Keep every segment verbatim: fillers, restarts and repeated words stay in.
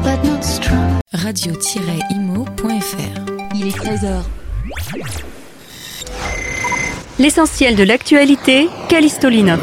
but not strong. radio tiret imo point f r. Il est treize heures. L'essentiel de l'actualité, Callisto Lina.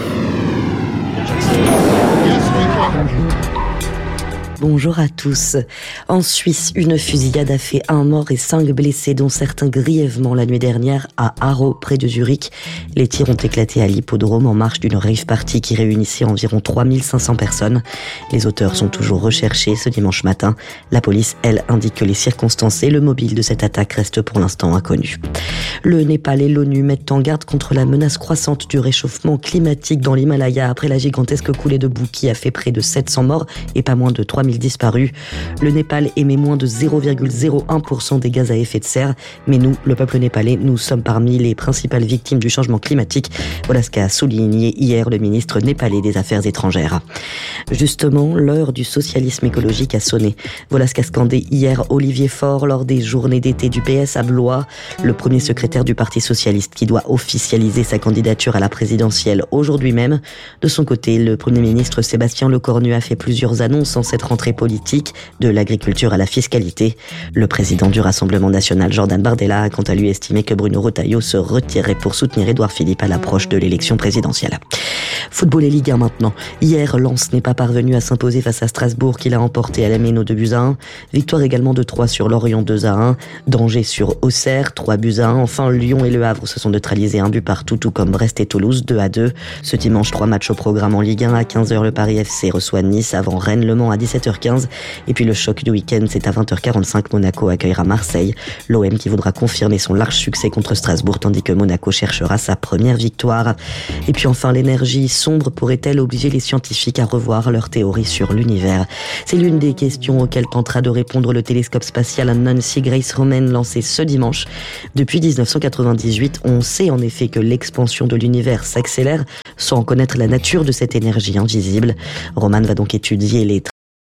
Bonjour à tous. En Suisse, une fusillade a fait un mort et cinq blessés, dont certains grièvement la nuit dernière à Aarau, près de Zurich. Les tirs ont éclaté à l'hippodrome en marge d'une rave party qui réunissait environ trois mille cinq cents personnes. Les auteurs sont toujours recherchés ce dimanche matin. La police, elle, indique que les circonstances et le mobile de cette attaque restent pour l'instant inconnus. Le Népal et l'ONU mettent en garde contre la menace croissante du réchauffement climatique dans l'Himalaya après la gigantesque coulée de boue qui a fait près de sept cents morts et pas moins de trois mille disparus. Le Népal émet moins de zéro virgule zéro un pour cent des gaz à effet de serre, mais nous, le peuple népalais, nous sommes parmi les principales victimes du changement climatique. Voilà ce qu'a souligné hier le ministre népalais des Affaires étrangères. Justement, l'heure du socialisme écologique a sonné. Voilà ce qu'a scandé hier Olivier Faure lors des journées d'été du P S à Blois, le premier secrétaire du Parti socialiste qui doit officialiser sa candidature à la présidentielle aujourd'hui même. De son côté, le Premier ministre Sébastien Lecornu a fait plusieurs annonces en cette rentrée politique, de l'agriculture à la fiscalité. Le président du Rassemblement national, Jordan Bardella, a quant à lui estimé que Bruno Retailleau se retirait pour soutenir Édouard Philippe à l'approche de l'élection présidentielle. Football et Ligue un maintenant. Hier, Lens n'est pas parvenu à s'imposer face à Strasbourg qui l'a emporté à la Méno deux buts à un. Victoire également de trois sur Lorient deux à un. Danger sur Auxerre trois buts à un. Enfin, Lyon et Le Havre se sont neutralisés un but partout, tout comme Brest et Toulouse deux à deux. Ce dimanche, trois matchs au programme en Ligue un. À quinze heures, le Paris F C reçoit Nice avant Rennes, Le Mans à dix-sept heures quinze. Et puis le choc du week-end, c'est à vingt heures quarante-cinq. Monaco accueillera Marseille. L'O M qui voudra confirmer son large succès contre Strasbourg, tandis que Monaco cherchera sa première victoire. Et puis enfin, l'énergie sombre pourrait-elle obliger les scientifiques à revoir leur théorie sur l'univers? C'est l'une des questions auxquelles tentera de répondre le télescope spatial Nancy Grace Roman lancé ce dimanche. Depuis dix-neuf cent quatre-vingt-dix-huit, on sait en effet que l'expansion de l'univers s'accélère sans en connaître la nature de cette énergie invisible. Roman va donc étudier les